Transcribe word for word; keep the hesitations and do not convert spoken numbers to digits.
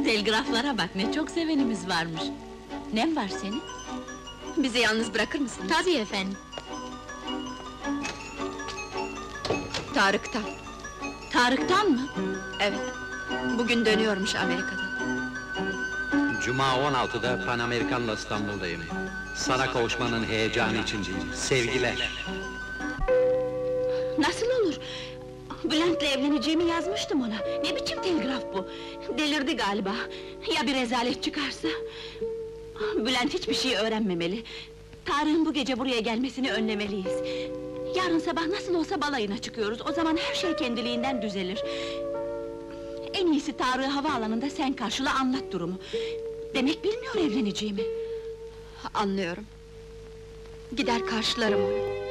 Telgraflara bak, ne çok sevenimiz varmış. Nem var senin? Bizi yalnız bırakır mısınız? Tabii efendim. Tarık'tan. Tarık'tan mı? Evet. Bugün dönüyormuş Amerika'dan. Cuma on altıda Pan Amerikan'la İstanbul'dayım. Sana kavuşmanın heyecanı içindeyim. Sevgiler. Nasıl olur? Bülent'le evleneceğimi yazmıştım ona. Ne biçim telgraf bu? Delirdi galiba. Ya bir rezalet çıkarsa? Bülent hiçbir şey öğrenmemeli. Tarık'ın bu gece buraya gelmesini önlemeliyiz. Yarın sabah nasıl olsa balayına çıkıyoruz. O zaman her şey kendiliğinden düzelir. En iyisi Tarık'ı havaalanında sen karşıla, anlat durumu. Demek bilmiyor evleneceğimi. Anlıyorum. Gider karşılarım onu.